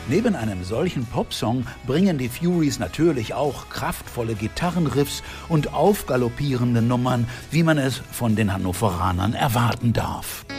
Neben einem solchen Popsong bringen die Fureys natürlich auch kraftvolle Gitarrenriffs und aufgaloppierende Nummern, wie man es von den Hannoveranern erwarten darf.